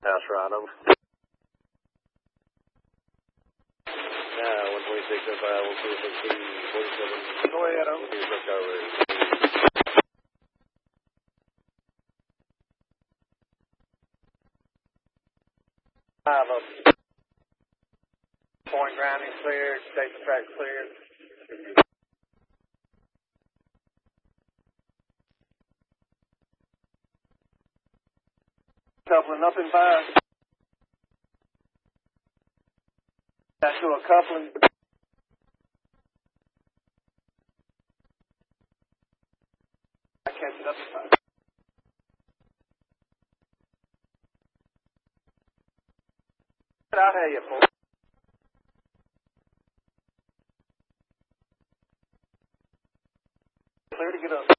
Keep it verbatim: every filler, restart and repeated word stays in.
House right over. Now, one twenty-six oh five, one twenty-six, forty-seven. Go ahead, over. Here's Rick already. Five up. Point grounding cleared, station track cleared. Coupling up in five. Back to a coupling. I catch it up in five. I'll have you, folks. Clear to get up.